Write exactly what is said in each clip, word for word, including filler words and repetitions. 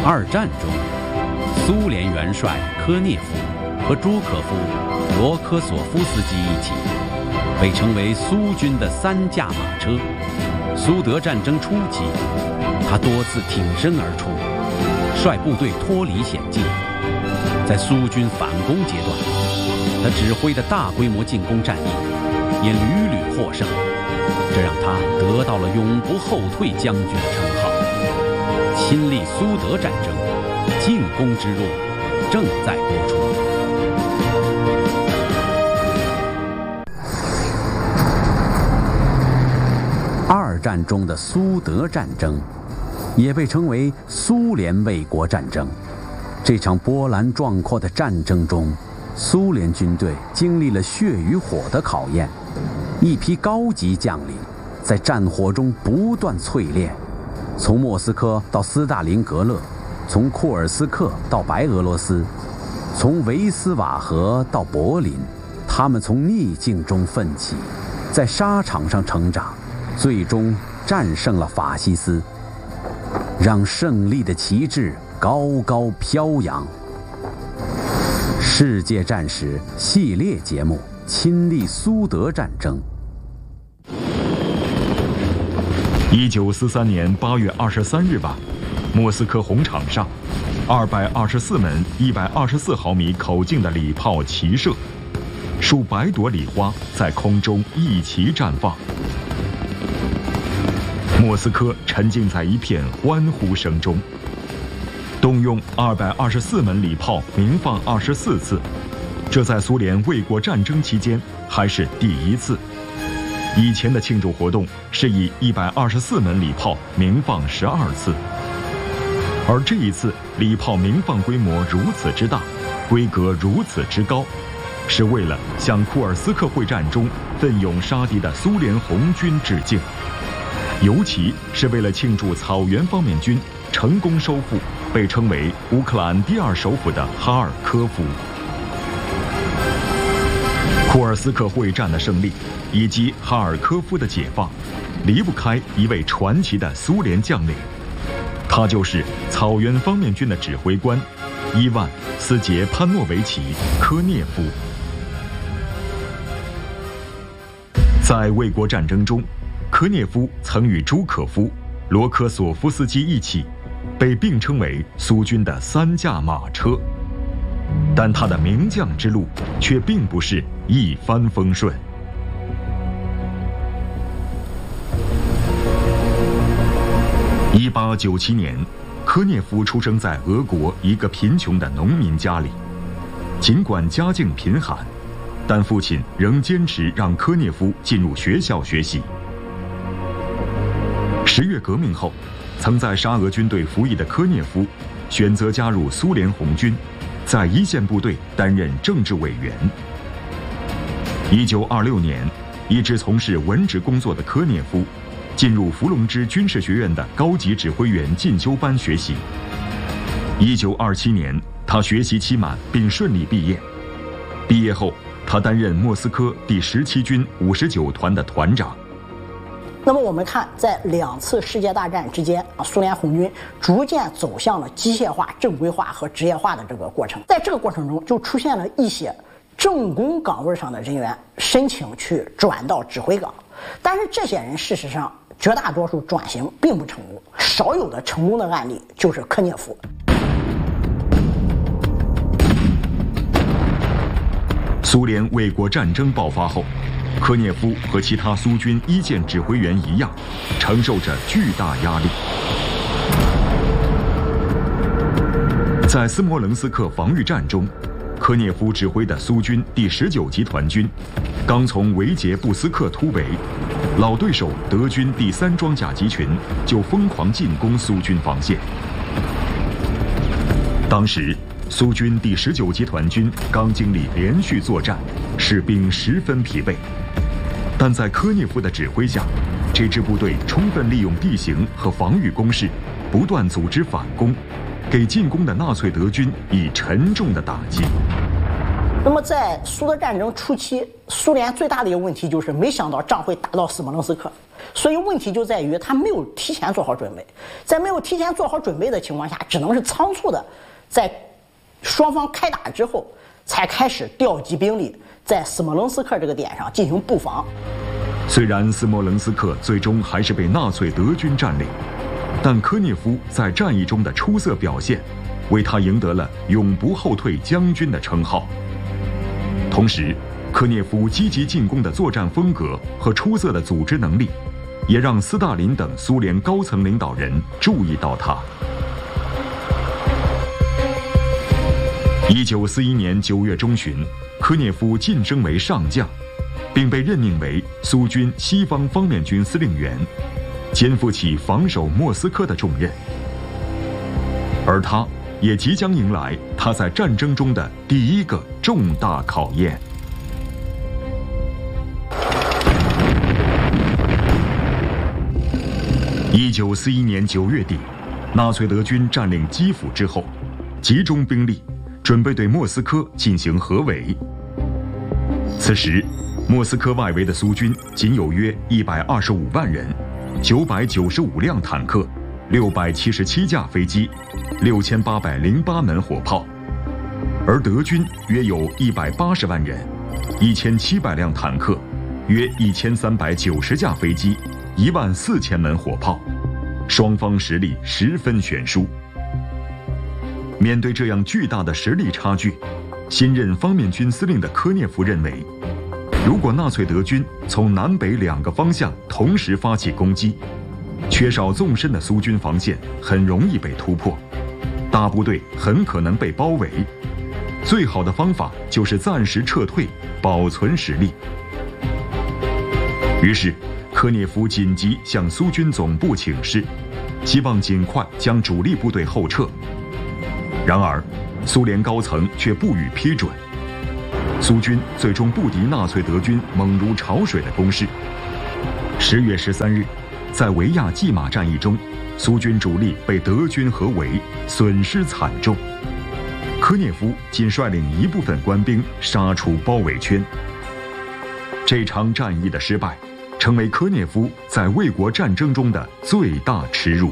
二战中，苏联元帅科涅夫和朱可夫、罗科索夫斯基一起，被称为苏军的三驾马车。苏德战争初期，他多次挺身而出，率部队脱离险境。在苏军反攻阶段，他指挥的大规模进攻战役也屡屡获胜，这让他得到了永不后退将军的称号。亲历苏德战争，进攻之路正在播出。二战中的苏德战争，也被称为苏联卫国战争。这场波澜壮阔的战争中，苏联军队经历了血与火的考验，一批高级将领在战火中不断淬炼，从莫斯科到斯大林格勒，从库尔斯克到白俄罗斯，从维斯瓦河到柏林，他们从逆境中奋起，在沙场上成长，最终战胜了法西斯，让胜利的旗帜高高飘扬。世界战史系列节目亲历苏德战争。 一九四三年八月二十三日晚，莫斯科红场上，二百二十四门一百二十四毫米口径的礼炮齐射，数百朵礼花在空中一齐绽放。莫斯科沉浸在一片欢呼声中。动用二百二十四门礼炮鸣放二十四次，这在苏联卫国战争期间还是第一次。以前的庆祝活动是以一百二十四门礼炮鸣放十二次，而这一次礼炮鸣放规模如此之大，规格如此之高，是为了向库尔斯克会战中奋勇杀敌的苏联红军致敬，尤其是为了庆祝草原方面军成功收复被称为乌克兰第二首府的哈尔科夫。库尔斯克会战的胜利以及哈尔科夫的解放，离不开一位传奇的苏联将领，他就是草原方面军的指挥官伊万·斯捷潘诺维奇·科涅夫。在卫国战争中，科涅夫曾与朱可夫、罗科索夫斯基一起被并称为苏军的三驾马车，但他的名将之路却并不是一帆风顺。一八九七年，科涅夫出生在俄国一个贫穷的农民家里，尽管家境贫寒，但父亲仍坚持让科涅夫进入学校学习。十月革命后，曾在沙俄军队服役的科涅夫选择加入苏联红军，在一线部队担任政治委员。一九二六年，一直从事文职工作的科涅夫进入伏龙芝军事学院的高级指挥员进修班学习。一九二七年，他学习期满并顺利毕业。毕业后，他担任莫斯科第十七军五十九团的团长。 那么我们看，在两次世界大战之间啊，苏联红军逐渐走向了机械化、正规化和职业化的这个过程。在这个过程中，就出现了一些政工岗位上的人员申请去转到指挥岗，但是这些人事实上绝大多数转型并不成功，少有的成功的案例就是科涅夫。 苏联卫国战争爆发后，科涅夫和其他苏军一线指挥员一样，承受着巨大压力。在斯摩棱斯克防御战中，科涅夫指挥的苏军第十九集团军刚从维捷布斯克突围，老对手德军第三装甲集群就疯狂进攻苏军防线。当时苏军第十九集团军刚经历连续作战，士兵十分疲惫，但在科涅夫的指挥下，这支部队充分利用地形和防御工事，不断组织反攻，给进攻的纳粹德军以沉重的打击。 那么在苏德战争初期，苏联最大的一个问题就是没想到仗会打到斯摩棱斯克，所以问题就在于他没有提前做好准备，在没有提前做好准备的情况下，只能是仓促的在双方开打之后才开始调集兵力在斯摩棱斯克这个点上进行布防。 虽然斯摩棱斯克最终还是被纳粹德军占领，但科涅夫在战役中的出色表现为他赢得了永不后退将军的称号。同时，科涅夫积极进攻的作战风格和出色的组织能力，也让斯大林等苏联高层领导人注意到他。一九四一年九月中旬，科涅夫晋升为上将，并被任命为苏军西方方面军司令员，肩负起防守莫斯科的重任。而他也即将迎来他在战争中的第一个重大考验。一九四一年九月底，纳粹德军占领基辅之后，集中兵力，准备对莫斯科进行合围。此时，莫斯科外围的苏军仅有约一百二十五万人，九百九十五辆坦克，六百七十七架飞机，六千八百零八门火炮，而德军约有一百八十万人，一千七百辆坦克，约一千三百九十架飞机，一万四千门火炮，双方实力十分悬殊。面对这样巨大的实力差距，新任方面军司令的科涅夫认为，如果纳粹德军从南北两个方向同时发起攻击，缺少纵深的苏军防线很容易被突破，大部队很可能被包围。最好的方法就是暂时撤退，保存实力。于是，科涅夫紧急向苏军总部请示，希望尽快将主力部队后撤。然而，苏联高层却不予批准。苏军最终不敌纳粹德军猛如潮水的攻势。十月十三日，在维亚季马战役中，苏军主力被德军合围，损失惨重。科涅夫仅率领一部分官兵杀出包围圈。这场战役的失败，成为科涅夫在卫国战争中的最大耻辱。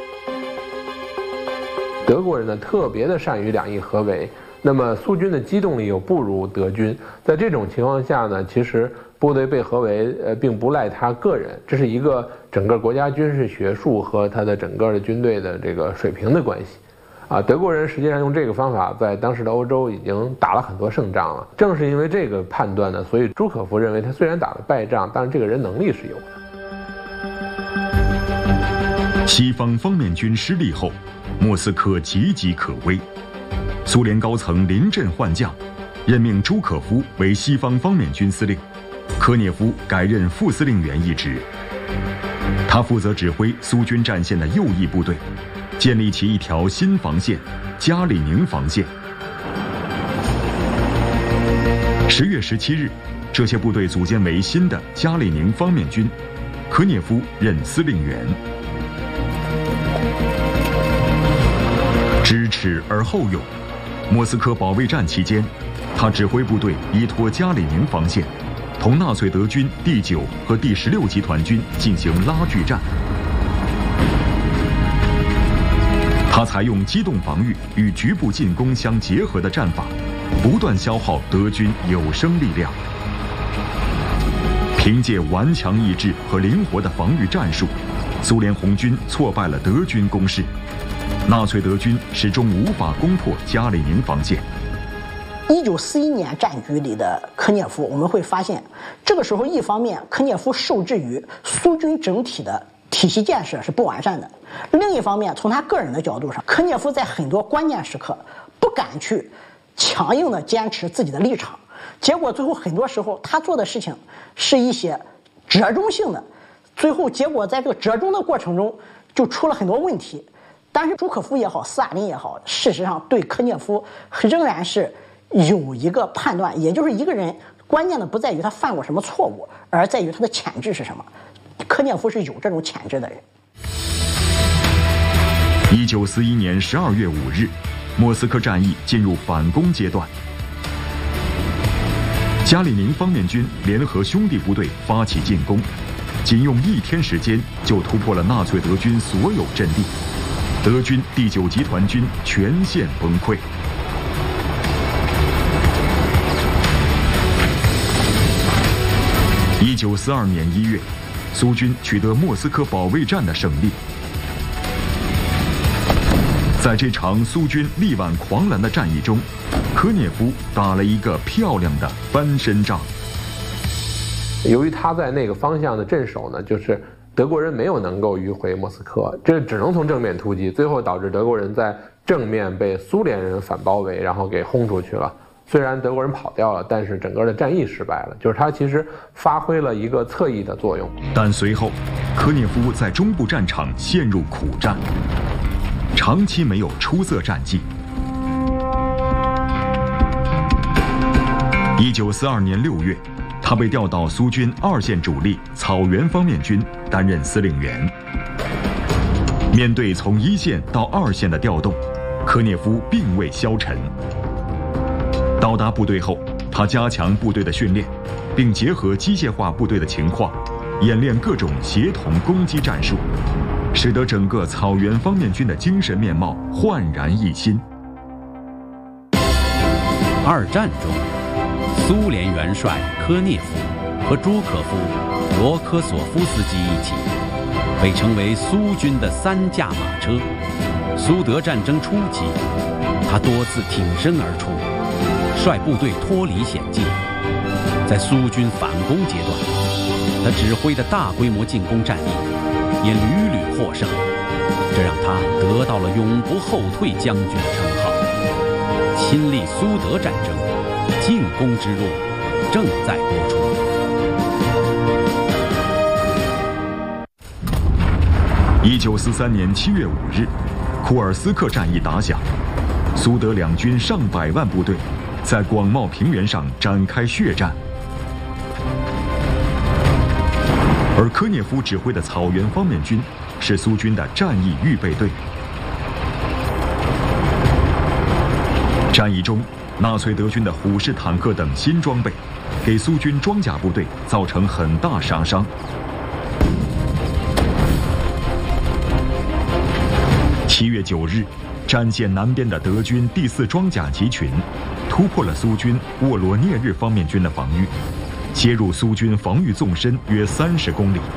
德国人呢特别的善于两翼合围，那么苏军的机动力又不如德军，在这种情况下呢，其实部队被合围，呃，并不赖他个人，这是一个整个国家军事学术和他的整个的军队的这个水平的关系。啊，德国人实际上用这个方法在当时的欧洲已经打了很多胜仗了。正是因为这个判断呢，所以朱可夫认为他虽然打了败仗，但是这个人能力是有的。 西方方面军失利后，莫斯科岌岌可危。苏联高层临阵换将，任命朱可夫为西方方面军司令，科涅夫改任副司令员一职。他负责指挥苏军战线的右翼部队，建立起一条新防线——加里宁防线。十月十七日，这些部队组建为新的加里宁方面军，科涅夫任司令员。知耻而后勇。莫斯科保卫战期间，他指挥部队依托加里宁防线，同纳粹德军第九和第十六集团军进行拉锯战。他采用机动防御与局部进攻相结合的战法，不断消耗德军有生力量。凭借顽强意志和灵活的防御战术，苏联红军挫败了德军攻势。纳粹德军始终无法攻破加里宁防线。 一九四一年战局里的科涅夫，我们会发现，这个时候一方面科涅夫受制于苏军整体的体系建设是不完善的，另一方面从他个人的角度上，科涅夫在很多关键时刻不敢去强硬的坚持自己的立场，结果最后很多时候他做的事情是一些折中性的，最后结果在这个折中的过程中就出了很多问题。但是朱可夫也好，斯大林也好，事实上对科涅夫仍然是有一个判断，也就是一个人关键的不在于他犯过什么错误，而在于他的潜质是什么。科涅夫是有这种潜质的人。 一九四一年十二月五日，莫斯科战役进入反攻阶段。 加里宁方面军联合兄弟部队发起进攻，仅用一天时间就突破了纳粹德军所有阵地，德军第九集团军全线崩溃。一九四二年一月，苏军取得莫斯科保卫战的胜利。在这场苏军力挽狂澜的战役中，科涅夫打了一个漂亮的翻身仗。 由于他在那个方向的镇守呢，就是德国人没有能够迂回莫斯科，这只能从正面突击，最后导致德国人在正面被苏联人反包围，然后给轰出去了。虽然德国人跑掉了，但是整个的战役失败了，就是他其实发挥了一个侧翼的作用。 但随后，科涅夫在中部战场陷入苦战，长期没有出色战绩。一九四二年六月，他被调到苏军二线主力草原方面军担任司令员。面对从一线到二线的调动，科涅夫并未消沉。到达部队后，他加强部队的训练，并结合机械化部队的情况，演练各种协同攻击战术，使得整个草原方面军的精神面貌焕然一新。 二战中，苏联元帅科涅夫和朱可夫、罗科索夫斯基一起，被称为苏军的三驾马车。苏德战争初期，他多次挺身而出，率部队脱离险境。在苏军反攻阶段，他指挥的大规模进攻战役也屡屡获胜，这让他得到了永不后退将军的称号。亲历苏德战争，进攻之路正在播出。 一九四三年七月五日，库尔斯克战役打响，苏德两军上百万部队在广袤平原上展开血战，而科涅夫指挥的草原方面军是苏军的战役预备队。战役中，纳粹德军的虎式坦克等新装备给苏军装甲部队造成很大杀伤。七月九日，战线南边的德军第四装甲集群突破了苏军沃罗涅日方面军的防御，切入苏军防御纵深约三十公里。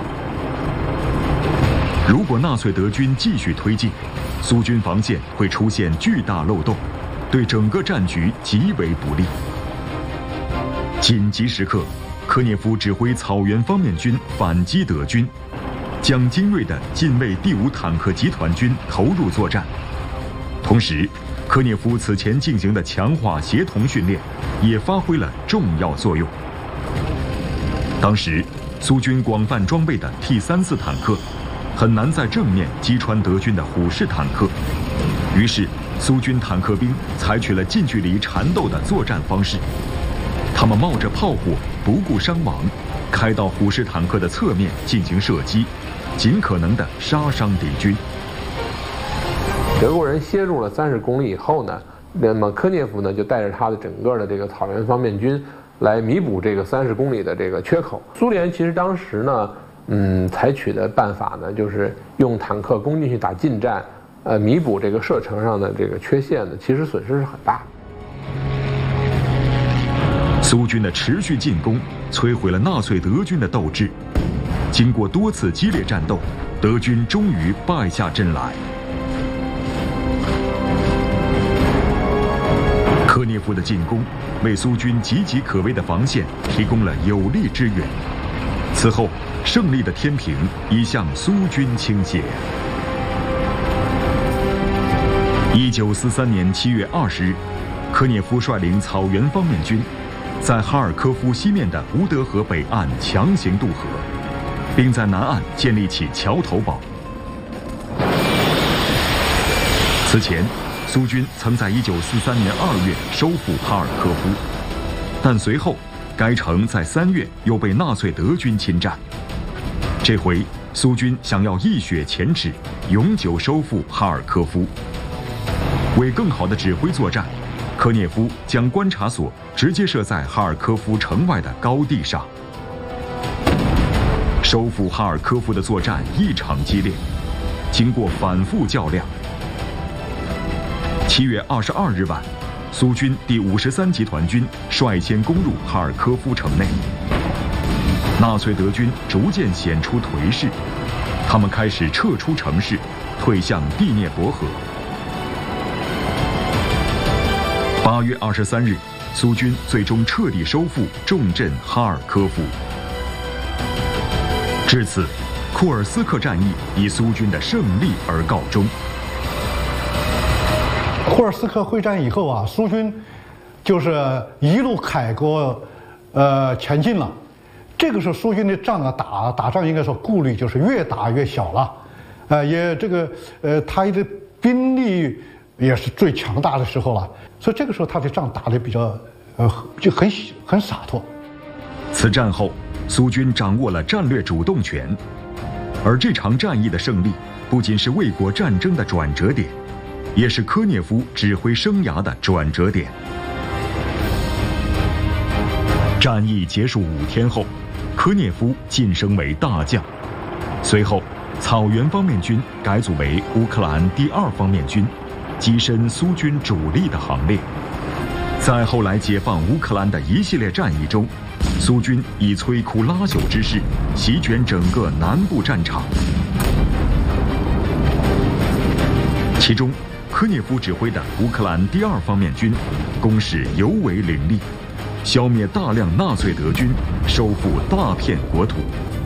如果纳粹德军继续推进，苏军防线会出现巨大漏洞，对整个战局极为不利。紧急时刻，科涅夫指挥草原方面军反击德军，将精锐的近卫第五坦克集团军投入作战。同时，科涅夫此前进行的强化协同训练也发挥了重要作用。当时，苏军广泛装备的 T 三四坦克很难在正面击穿德军的虎式坦克，于是苏军坦克兵采取了近距离缠斗的作战方式，他们冒着炮火，不顾伤亡，开到虎式坦克的侧面进行射击，尽可能的杀伤敌军。 德国人歇入了三十公里以后呢，那么科涅夫呢就带着他的整个的这个草原方面军来弥补这个三十公里的这个缺口。苏联其实当时呢，嗯，采取的办法呢，就是用坦克攻进去打近战，呃，弥补这个射程上的这个缺陷呢，其实损失是很大。 苏军的持续进攻摧毁了纳粹德军的斗志，经过多次激烈战斗，德军终于败下阵来。科涅夫的进攻为苏军岌岌可危的防线提供了有力支援。此后，胜利的天平已向苏军倾斜。一九四三年七月二十日，科涅夫率领草原方面军，在哈尔科夫西面的乌德河北岸强行渡河，并在南岸建立起桥头堡。此前，苏军曾在一九四三年二月收复哈尔科夫，但随后该城在三月又被纳粹德军侵占。这回苏军想要一雪前耻，永久收复哈尔科夫。为更好地指挥作战， 科涅夫将观察所直接设在哈尔科夫城外的高地上。收复哈尔科夫的作战异常激烈，经过反复较量，七月二十二日晚，苏军第五十三集团军率先攻入哈尔科夫城内。纳粹德军逐渐显出颓势，他们开始撤出城市，退向第聂伯河。八月二十三日，苏军最终彻底收复重镇哈尔科夫。至此，库尔斯克战役以苏军的胜利而告终。 库尔斯克会战以后啊，苏军就是一路凯歌，呃，前进了。这个时候，苏军的仗啊，打打仗应该说顾虑就是越打越小了，呃，也这个呃，他的兵力也是最强大的时候了，所以这个时候他的仗打得比较呃就很很洒脱。 此战后，苏军掌握了战略主动权，而这场战役的胜利不仅是卫国战争的转折点，也是科涅夫指挥生涯的转折点。战役结束五天后，科涅夫晋升为大将，随后草原方面军改组为乌克兰第二方面军，跻身苏军主力的行列。在后来解放乌克兰的一系列战役中，苏军以摧枯拉朽之势席卷整个南部战场。其中，科涅夫指挥的乌克兰第二方面军攻势尤为凌厉，消灭大量纳粹德军，收复大片国土。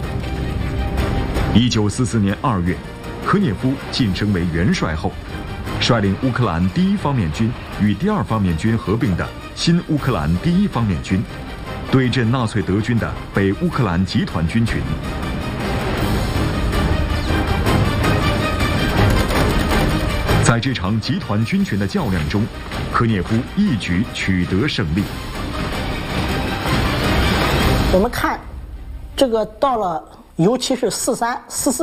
一九四四年二月，科涅夫晋升为元帅后，率领乌克兰第一方面军与第二方面军合并的新乌克兰第一方面军，对阵纳粹德军的北乌克兰集团军群。在这场集团军群的较量中，科涅夫一举取得胜利。 我们看，这个到了，尤其是四三、四四